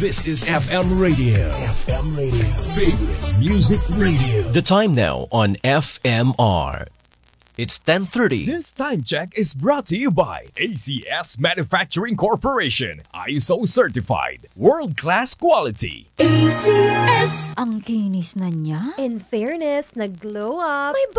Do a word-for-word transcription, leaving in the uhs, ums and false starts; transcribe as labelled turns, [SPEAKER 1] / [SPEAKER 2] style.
[SPEAKER 1] This is F M Radio. F M Radio. Favorite Music Radio.
[SPEAKER 2] The time now on F M R. It's ten thirty.
[SPEAKER 3] This time check is brought to you by A C S Manufacturing Corporation. I S O certified. World-class quality.
[SPEAKER 4] A C S.
[SPEAKER 5] Ang kinis na niya.
[SPEAKER 4] In fairness, nag-glow up. May